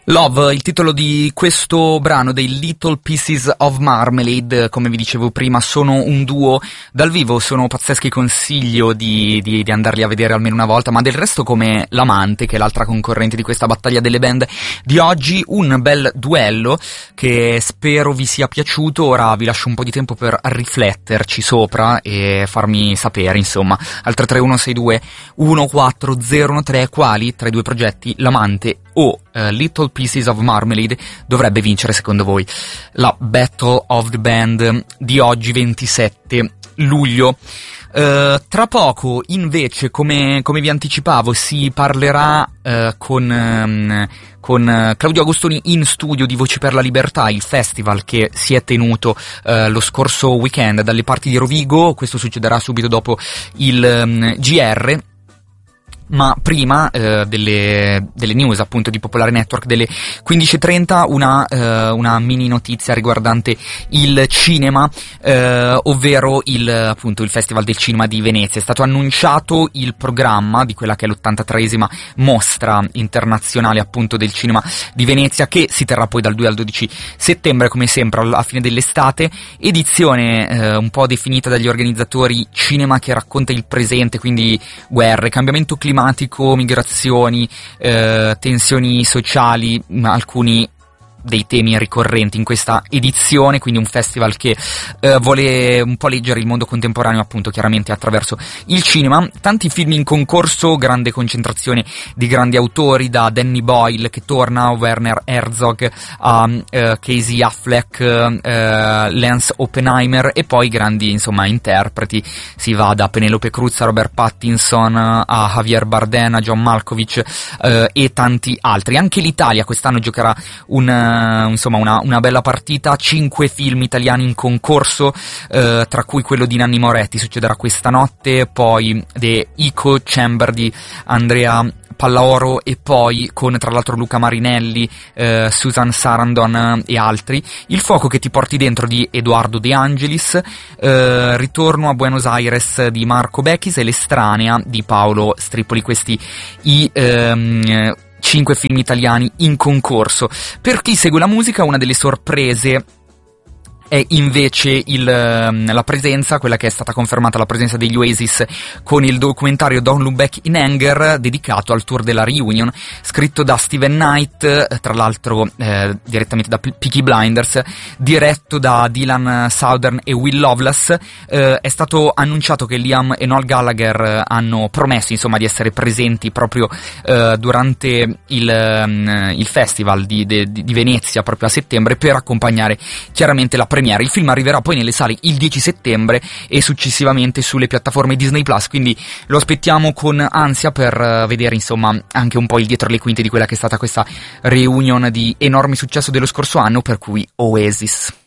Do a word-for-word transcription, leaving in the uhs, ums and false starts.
Love, il titolo di questo brano dei Little Pieces of Marmalade. Come vi dicevo prima, sono un duo dal vivo, sono pazzeschi, consiglio di, di, di andarli a vedere almeno una volta, ma del resto, come l'Amante, che è l'altra concorrente di questa battaglia delle band di oggi, un bel duello che spero vi sia piaciuto. Ora vi lascio un po' di tempo per rifletterci sopra e farmi sapere, insomma, al tre tre uno sei due uno quattro zero uno tre quali tra i due progetti, l'Amante o uh, Little Pieces of Marmalade, dovrebbe vincere secondo voi la Battle of the Band di oggi, ventisette luglio. Uh, tra poco invece, come, come vi anticipavo, si parlerà uh, con, um, con Claudio Agostoni in studio di Voci per la Libertà, il festival che si è tenuto uh, lo scorso weekend dalle parti di Rovigo. Questo succederà subito dopo il um, G R. Ma prima eh, delle, delle news appunto di Popolare Network delle quindici e trenta, una, eh, una mini notizia riguardante il cinema, eh, ovvero il, appunto, il Festival del Cinema di Venezia. È stato annunciato il programma di quella che è l'ottantatreesima mostra internazionale appunto del cinema di Venezia, che si terrà poi dal due al dodici settembre, come sempre alla fine dell'estate. Edizione eh, un po' definita dagli organizzatori cinema che racconta il presente, quindi guerre, cambiamento climatico, migrazioni, eh, tensioni sociali, alcuni dei temi ricorrenti in questa edizione, quindi un festival che eh, vuole un po' leggere il mondo contemporaneo appunto chiaramente attraverso il cinema. Tanti film in concorso, grande concentrazione di grandi autori, da Danny Boyle che torna, Werner Herzog, a eh, Casey Affleck, eh, Lance Oppenheimer, e poi grandi insomma interpreti, si va da Penelope Cruz a Robert Pattinson a Javier Bardem a John Malkovich eh, e tanti altri. Anche l'Italia quest'anno giocherà un insomma una, una bella partita, cinque film italiani in concorso, eh, tra cui quello di Nanni Moretti, succederà questa notte, poi The Echo Chamber di Andrea Pallaoro, e poi con tra l'altro Luca Marinelli, eh, Susan Sarandon e altri. Il fuoco che ti porti dentro di Edoardo De Angelis, eh, Ritorno a Buenos Aires di Marco Bechis e L'estranea di Paolo Stripoli. Questi i ehm, cinque film italiani in concorso. Per chi segue la musica, una delle sorprese è invece il, la presenza, quella che è stata confermata, la presenza degli Oasis con il documentario Don't Look Back in Anger, dedicato al tour della Reunion, scritto da Steven Knight, tra l'altro eh, direttamente da Peaky Blinders, diretto da Dylan Southern e Will Lovelace. Eh, è stato annunciato che Liam e Noel Gallagher hanno promesso insomma di essere presenti proprio eh, durante il, um, il festival di, di, di Venezia proprio a settembre, per accompagnare chiaramente la premiere. Il film arriverà poi nelle sale il dieci settembre e successivamente sulle piattaforme Disney Plus, quindi lo aspettiamo con ansia per uh, vedere insomma anche un po' il dietro le quinte di quella che è stata questa reunion di enorme successo dello scorso anno, per cui Oasis.